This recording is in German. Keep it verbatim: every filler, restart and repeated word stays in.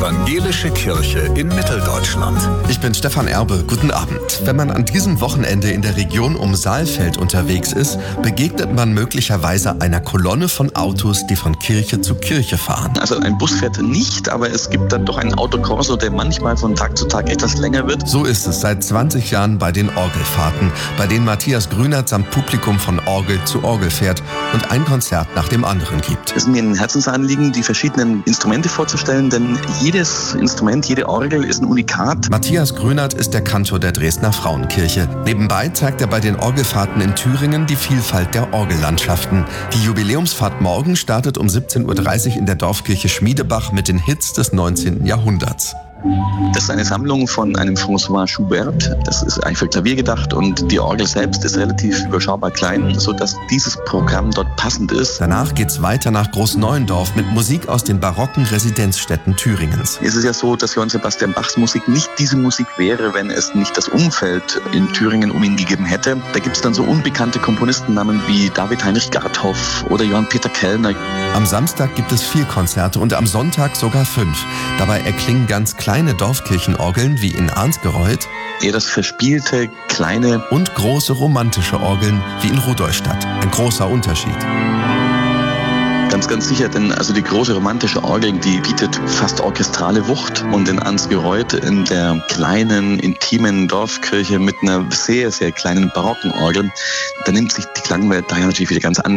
Evangelische Kirche in Mitteldeutschland. Ich bin Stefan Erbe, guten Abend. Wenn man an diesem Wochenende in der Region um Saalfeld unterwegs ist, begegnet man möglicherweise einer Kolonne von Autos, die von Kirche zu Kirche fahren. Also ein Bus fährt nicht, aber es gibt dann doch einen Autokorso, der manchmal von Tag zu Tag etwas länger wird. So ist es seit zwanzig Jahren bei den Orgelfahrten, bei denen Matthias Grünert samt Publikum von Orgel zu Orgel fährt und ein Konzert nach dem anderen gibt. Es ist mir ein Herzensanliegen, die verschiedenen Instrumente vorzustellen, denn jedes Instrument, jede Orgel ist ein Unikat. Matthias Grünert ist der Kantor der Dresdner Frauenkirche. Nebenbei zeigt er bei den Orgelfahrten in Thüringen die Vielfalt der Orgellandschaften. Die Jubiläumsfahrt morgen startet um siebzehn Uhr dreißig in der Dorfkirche Schmiedebach mit den Hits des neunzehnten Jahrhunderts. Das ist eine Sammlung von einem François Schubert. Das ist eigentlich für Klavier gedacht und die Orgel selbst ist relativ überschaubar klein, sodass dieses Programm dort passend ist. Danach geht's weiter nach Großneuendorf mit Musik aus den barocken Residenzstädten Thüringens. Es ist ja so, dass Johann Sebastian Bachs Musik nicht diese Musik wäre, wenn es nicht das Umfeld in Thüringen um ihn gegeben hätte. Da gibt es dann so unbekannte Komponistennamen wie David Heinrich Garthoff oder Johann Peter Kellner. Am Samstag gibt es vier Konzerte und am Sonntag sogar fünf. Dabei erklingen ganz kleine Dorfkirchenorgeln wie in Arnsgereuth. Eher das verspielte, kleine und große romantische Orgeln wie in Rudolstadt. Ein großer Unterschied. Ganz, ganz sicher, denn also die große romantische Orgel, die bietet fast orchestrale Wucht. Und in Arnsgereuth, in der kleinen, intimen Dorfkirche mit einer sehr, sehr kleinen barocken Orgel, da nimmt sich die Klangwelt daher natürlich wieder ganz anders.